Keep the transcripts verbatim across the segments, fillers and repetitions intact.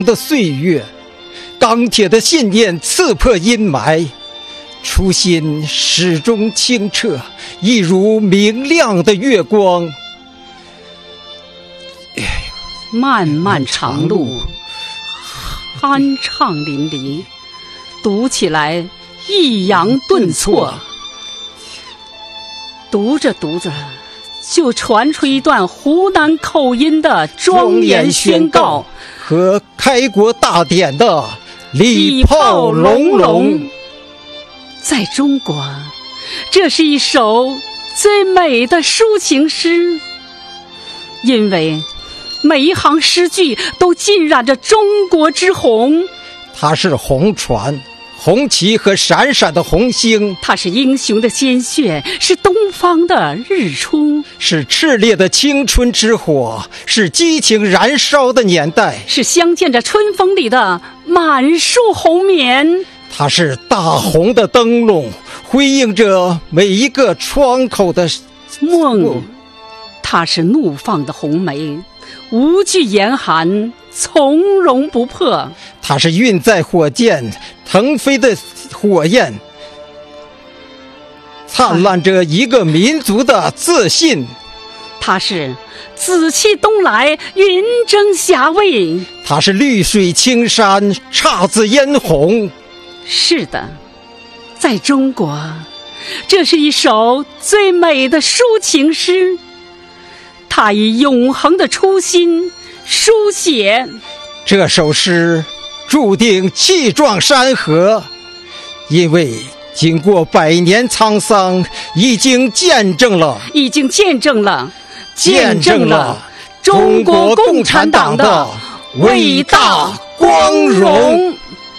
的岁月，钢铁的信念刺破阴霾，初心始终清澈，一如明亮的月光。 漫漫长路，酣畅淋漓，读起来抑扬顿挫，读着读着就传出一段湖南口音的庄严宣告和开国大典的礼炮隆隆。 在中国，这是一首最美的抒情诗，因为每一行诗句都浸染着中国之红。 它是红船、红旗和闪闪的红星， 它是英雄的鲜血，是东方的日出， 是炽烈的青春之火，是激情燃烧的年代， 是相见着春风里的满树红棉。 它是大红的灯笼，辉映着每一个窗口的梦。它是怒放的红梅，无惧严寒，从容不迫。 它是运载火箭腾飞的火焰，灿烂着一个民族的自信。 它是紫气东来，云蒸霞蔚。 它是绿水青山，姹紫嫣红。 是的，在中国，这是一首最美的抒情诗，它以永恒的初心书写。 这首诗注定气壮山河，因为经过百年沧桑，已经见证了已经见证了见证了中国共产党的伟大光荣。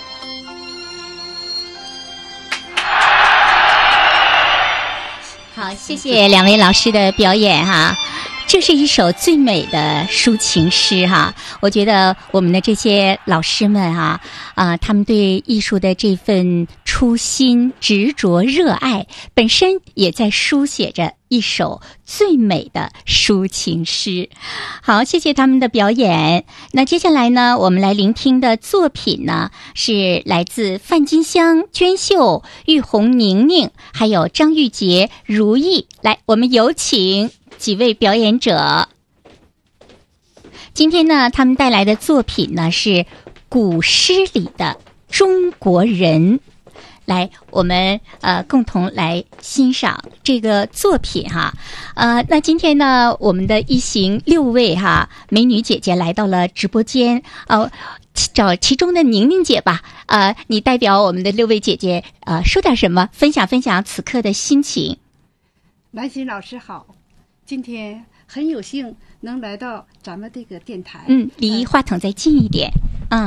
好，谢谢两位老师的表演哈。这是一首最美的抒情诗哈，我觉得我们的这些老师们啊，啊、呃，他们对艺术的这份初心、执着、热爱，本身也在书写着一首最美的抒情诗。好，谢谢他们的表演。那接下来呢，我们来聆听的作品呢，是来自范金香、娟秀、玉红、宁宁，还有张玉洁、如意。来，我们有请几位表演者。今天呢，他们带来的作品呢是古诗里的中国人。来，我们呃共同来欣赏这个作品哈。呃，那今天呢，我们的一行六位哈美女姐姐来到了直播间，呃，找其中的宁宁姐吧。呃，你代表我们的六位姐姐呃说点什么，分享分享此刻的心情。 兰心老师好，今天很有幸能来到咱们这个电台。 嗯，离话筒再近一点。嗯，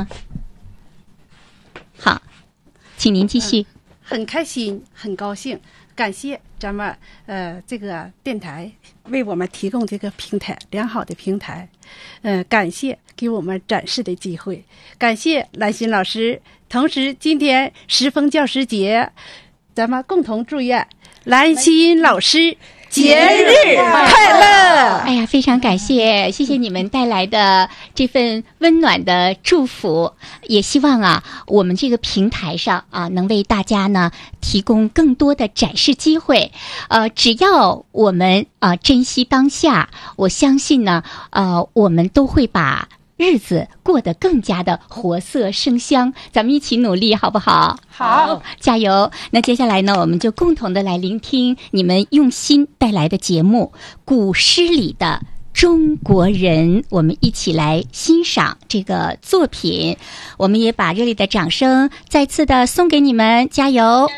好，请您继续。 嗯、很开心，很高兴，感谢咱们呃这个电台为我们提供这个平台，良好的平台。嗯、呃，感谢给我们展示的机会，感谢兰心老师。同时，今天时丰教师节，咱们共同祝愿兰心老师节日快乐！ 哎呀，非常感谢，谢谢你们带来的这份温暖的祝福。也希望啊，我们这个平台上啊，能为大家呢提供更多的展示机会。呃，只要我们啊、呃、珍惜当下，我相信呢，呃，我们都会把日子过得更加的活色生香，咱们一起努力，好不好？ 好， 加油！那接下来呢，我们就共同的来聆听你们用心带来的节目《古诗里的中国人》，我们一起来欣赏这个作品。我们也把热烈的掌声再次的送给你们，加油！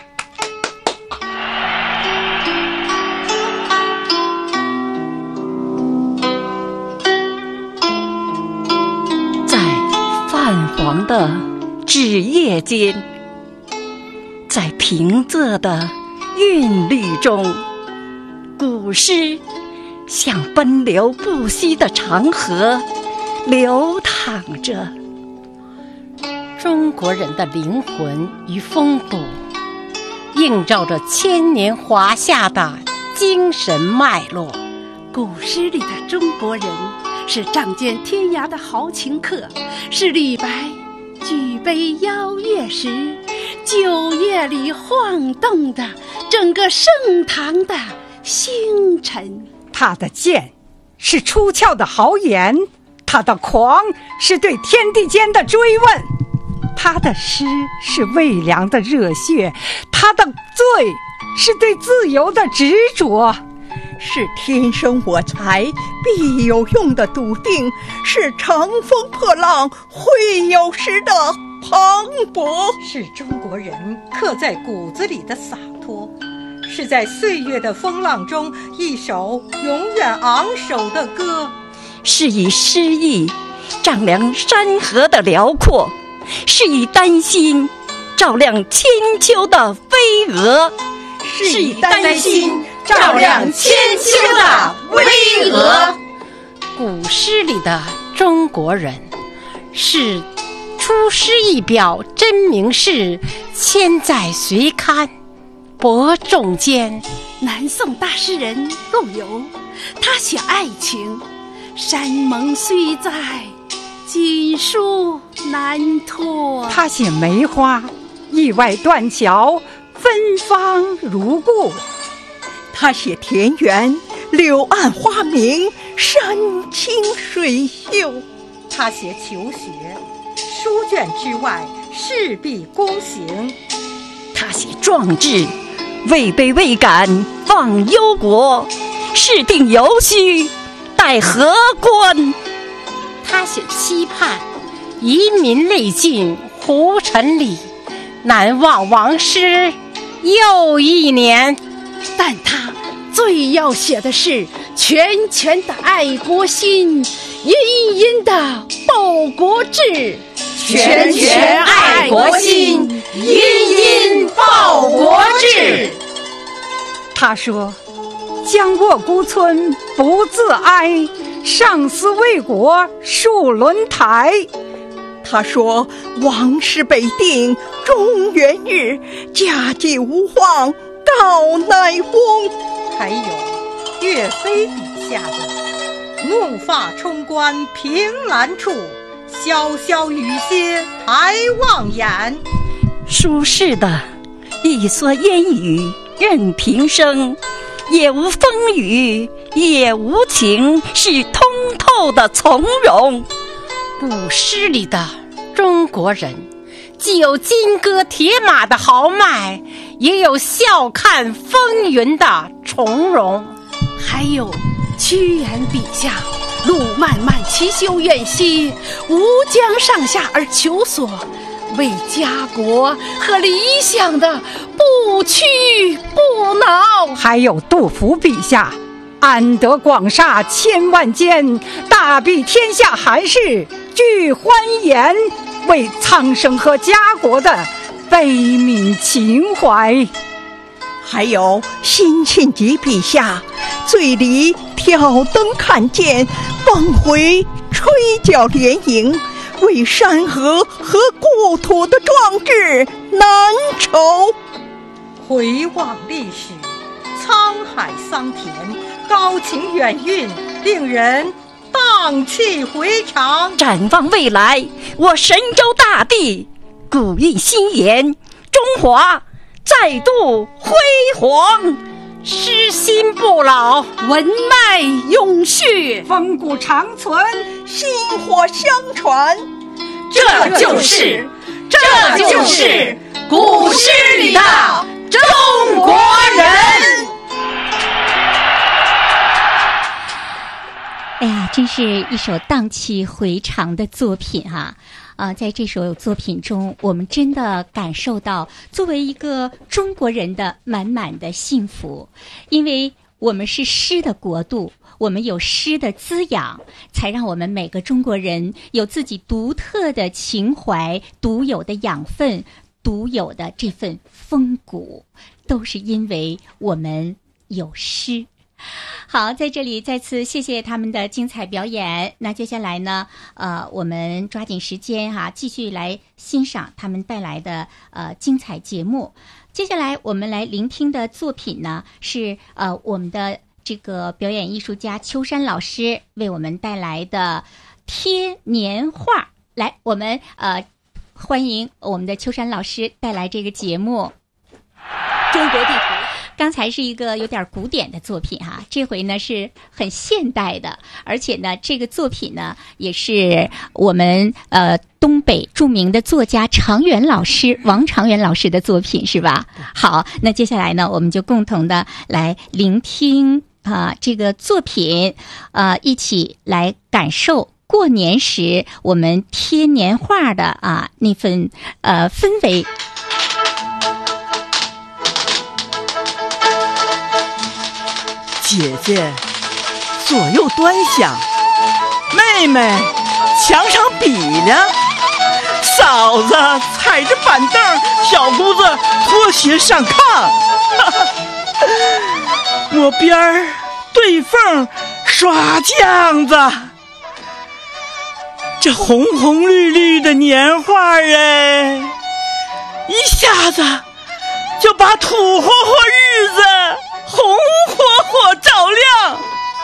泛黄的纸页间，在平仄的韵律中，古诗像奔流不息的长河流淌着。中国人的灵魂与风骨，映照着千年华夏的精神脉络。 古诗里的中国人是仗剑天涯的豪情客，是李白举杯邀月时酒液里晃动的整个盛唐的星辰。 他的剑是出鞘的豪言，他的狂是对天地间的追问，他的诗是魏良的热血，他的醉是对自由的执着， 是天生我材必有用的笃定，是乘风破浪会有时的磅礴， 是中国人刻在骨子里的洒脱，是在岁月的风浪中一首永远昂首的歌， 是以诗意丈量山河的辽阔，是以丹心照亮千秋的飞蛾， 是以丹心照亮千秋的巍峨。 古诗里的中国人，是出师一表真名士，千载随刊博众间。 南宋大诗人陆游，他写爱情，山盟虽在，锦书难托。 他写梅花，意外断桥，芬芳如故。 他写田园，柳暗花明，山清水秀。 他写求学，书卷之外势必躬行。 他写壮志，位卑未敢忘忧国，事定犹须待何关。 他写期盼，遗民泪尽胡尘里，难忘王师又一年。 但他最要写的是拳拳的爱国心，殷殷的报国志。 拳拳爱国心，殷殷报国志。 他说，将卧孤村不自哀，上思为国戍轮台。 他说，王师北定中原日，家祭无忘告乃翁。 还有岳飞笔下的怒发冲冠凭栏处，潇潇雨歇抬望眼。 苏轼的一蓑烟雨任平生，也无风雨也无情，是通透的从容。 古诗里的中国人，既有金戈铁马的豪迈，也有笑看风云的从容。 还有屈原笔下路漫漫其修远兮，吾将上下而求索，为家国和理想的不屈不挠。 还有杜甫笔下安得广厦千万间，大庇天下寒士俱欢颜，为苍生和家国的悲悯情怀。 还有辛弃疾笔下醉里挑灯看剑，放回吹角连营，为山河和故土的壮志难酬。 回望历史，沧海桑田，高情远韵，令人荡气回肠。 展望未来，我神州大地古意新颜，中华再度辉煌。 诗心不老， 文脉永续， 风骨长存， 薪火相传。 这就是这就是古诗里的中国人。 哎呀，真是一首荡气回肠的作品哈、啊！啊，在这首作品中，我们真的感受到作为一个中国人的满满的幸福，因为我们是诗的国度，我们有诗的滋养，才让我们每个中国人有自己独特的情怀、独有的养分、独有的这份风骨，都是因为我们有诗。好，在这里再次谢谢他们的精彩表演。那接下来呢，呃，我们抓紧时间哈、啊，继续来欣赏他们带来的呃精彩节目。接下来我们来聆听的作品呢，是呃我们的这个表演艺术家秋山老师为我们带来的贴年画。来，我们呃欢迎我们的秋山老师带来这个节目《中国地图》。刚才是一个有点古典的作品哈，这回呢是很现代的，而且呢这个作品呢也是我们呃东北著名的作家常元老师王常元老师的作品是吧？好，那接下来呢我们就共同的来聆听啊、呃、这个作品，呃一起来感受过年时我们贴年画的啊那份呃氛围。 姐姐左右端详，妹妹墙上比量，嫂子踩着板凳，小姑子拖鞋上炕，抹边儿对缝耍酱子。这红红绿绿的年画哎，一下子就把土火火日子红火火照亮。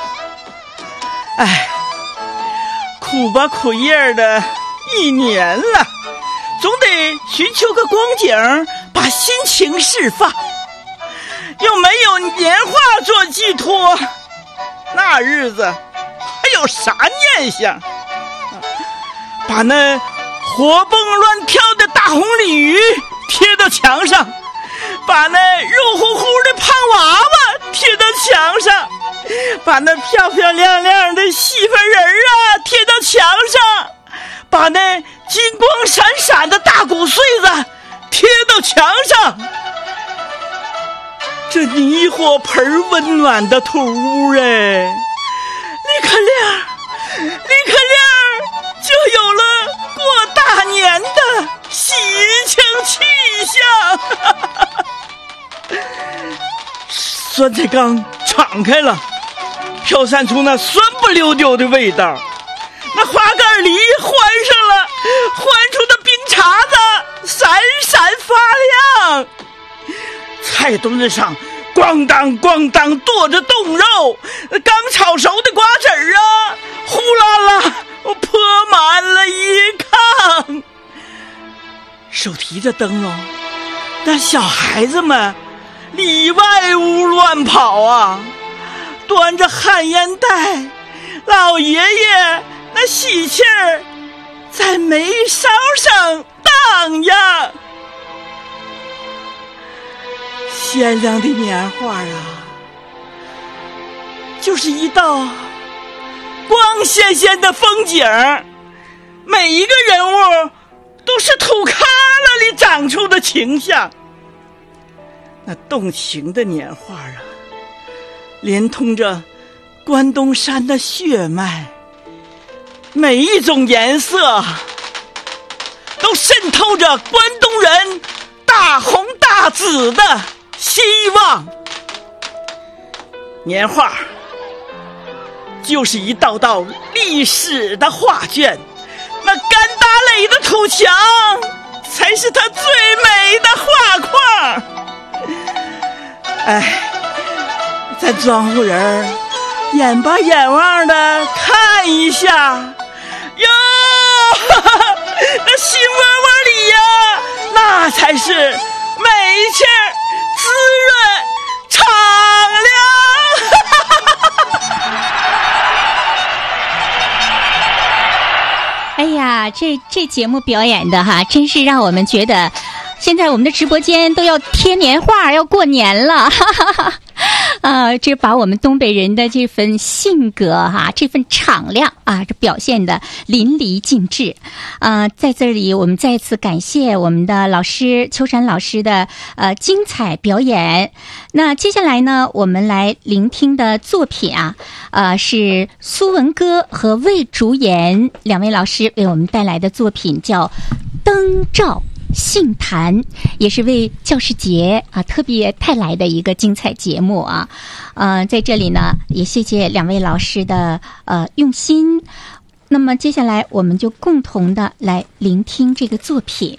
哎，苦吧苦叶的一年了，总得寻求个光景把心情释放，又没有年画做寄托，那日子还有啥念想？把那活蹦乱跳的大红鲤鱼贴到墙上，把那肉乎乎的胖娃娃贴到墙上，把那漂漂亮亮的戏份人啊贴到墙上，把那金光闪闪的大骨穗子贴到墙上。这泥火盆温暖的土屋哎，立刻亮，立刻亮，就有了过大年的喜庆气象。酸菜缸敞开了，飘散出那酸不溜丢的味道。那花杆梨换上了，换出的冰碴子闪闪发亮。菜墩子上咣当咣当剁着冻肉，刚炒熟的瓜子儿啊，呼啦啦泼满了一炕。手提着灯笼，那小孩子们里外屋乱跑啊，端着旱烟袋，老爷爷那喜气儿在眉梢上荡漾。鲜亮的年画啊，就是一道光鲜鲜的风景，每一个人物都是土旮旯里长出的形象。那动情的年画啊，连通着关东山的血脉，每一种颜色都渗透着关东人大红大紫的希望。年画就是一道道历史的画卷，那干打垒的土墙才是它最美的画框。哎，咱庄户人眼巴眼望的看一下哟，那心窝窝里呀，那才是美气滋润敞亮。 哎呀，这这节目表演的哈，真是让我们觉得现在我们的直播间都要贴年画，要过年了，哈哈哈。啊，这把我们东北人的这份性格哈、啊，这份敞亮啊，这表现的淋漓尽致。啊，在这里我们再次感谢我们的老师秋山老师的呃精彩表演。那接下来呢，我们来聆听的作品啊，呃，是苏文歌和魏竹岩两位老师为我们带来的作品，叫《灯照杏坛》，也是为教师节啊特别带来的一个精彩节目啊。呃，在这里呢，也谢谢两位老师的呃用心。那么接下来我们就共同的来聆听这个作品。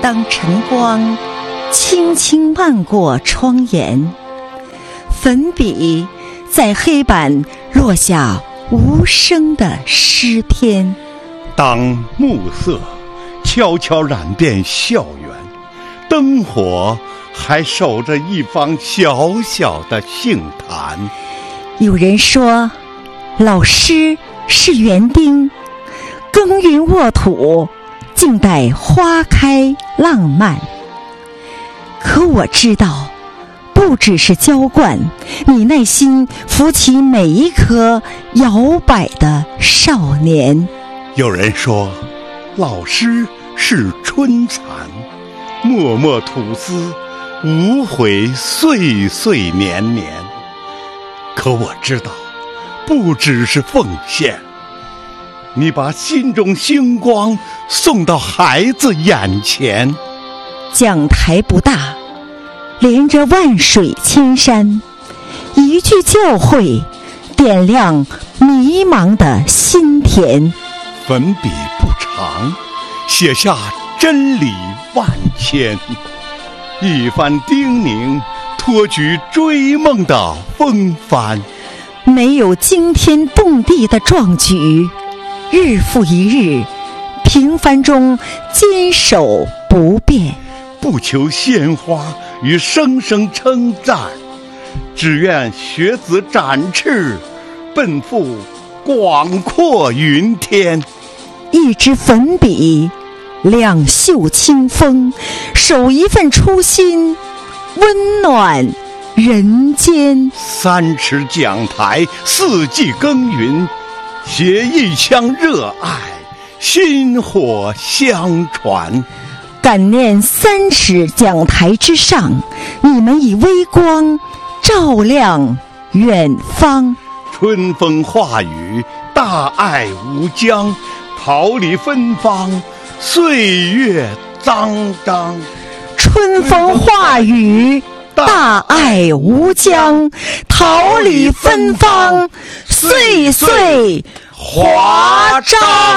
当晨光轻轻漫过窗沿，粉笔在黑板落下无声的诗篇。 当暮色悄悄染遍校园，灯火还守着一方小小的杏坛。 有人说，老师是园丁，耕耘沃土，静待花开浪漫。可我知道，不只是浇灌，你耐心扶起每一颗摇摆的少年。 有人说，老师是春蚕，默默吐丝，无悔岁岁年年。可我知道，不只是奉献，你把心中星光送到孩子眼前。 讲台不大，连着万水千山，一句教诲点亮迷茫的心田。 粉笔不长，写下真理万千，一番叮咛托举追梦的风帆。 没有惊天动地的壮举，日复一日，平凡中坚守不变。 不求鲜花与声声称赞，只愿学子展翅，奔赴广阔云天。 一支粉笔，两袖清风，守一份初心，温暖人间。 三尺讲台，四季耕耘，携一腔热爱，薪火相传。 感念三尺讲台之上，你们以微光照亮远方。 春风化雨，大爱无疆，桃李芬芳，岁月脏脏。 春风化雨，大爱无疆，桃李芬芳，岁岁华章。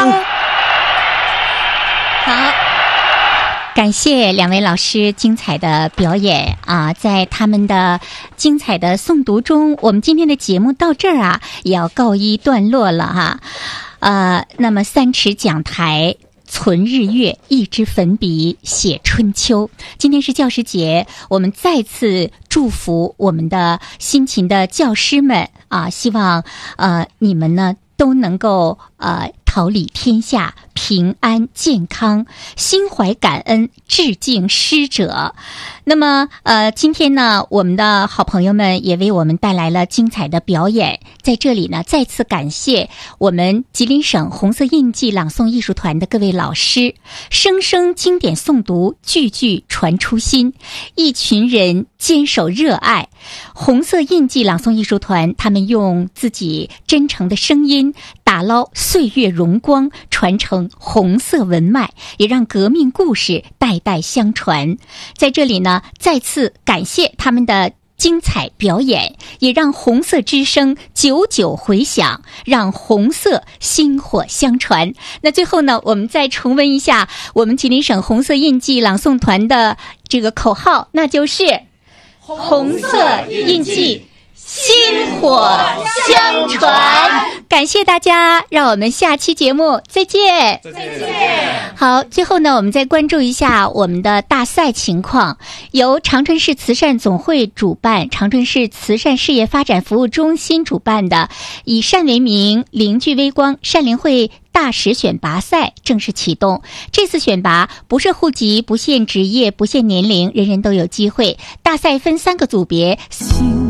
好，感谢两位老师精彩的表演啊！在他们的精彩的诵读中，我们今天的节目到这儿啊，也要告一段落了哈。呃，那么三尺讲台存日月，一支粉笔写春秋。今天是教师节，我们再次祝福我们的辛勤的教师们啊！希望呃你们呢都能够呃桃李天下，平安健康，心怀感恩，致敬师者。那么呃今天呢，我们的好朋友们也为我们带来了精彩的表演，在这里呢再次感谢我们吉林省红色印记朗诵艺术团的各位老师，声声经典诵读，句句传初心，一群人坚守热爱。红色印记朗诵艺术团，他们用自己真诚的声音打捞岁月荣光，传承红色文脉，也让革命故事代代相传。在这里呢，再次感谢他们的精彩表演，也让红色之声久久回响，让红色薪火相传。那最后呢，我们再重温一下我们吉林省红色印记朗诵团的这个口号，那就是红色印记，薪火相传。感谢大家，让我们下期节目再见。再见。好，最后呢，我们再关注一下我们的大赛情况。由长春市慈善总会主办，长春市慈善事业发展服务中心主办的以善为名，凝聚微光善灵会大使选拔赛正式启动。这次选拔不设户籍，不限职业，不限年龄，人人都有机会。大赛分三个组别。